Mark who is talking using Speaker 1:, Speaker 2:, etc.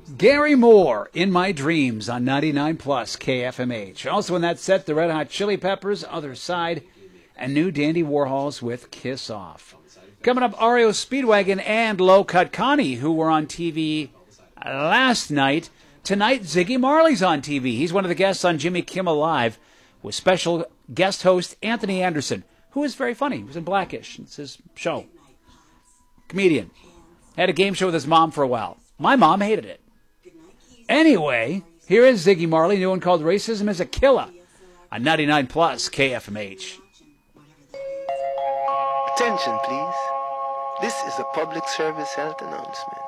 Speaker 1: Gary Moore, In My Dreams on 99 Plus KFMH. Also in that set, the Red Hot Chili Peppers, Other Side, and new Dandy Warhols with Kiss Off. Coming up, REO Speedwagon and Low Cut Connie, who were on TV last night. Tonight, Ziggy Marley's on TV. He's one of the guests on Jimmy Kimmel Live with special guest host Anthony Anderson, who is very funny. He was in Blackish. It's his show. Comedian. Had a game show with his mom for a while. My mom hated it. Anyway, here is Ziggy Marley, new one called Racism is a Killer on 99 Plus KFMH.
Speaker 2: Attention, please. This is a public service health announcement.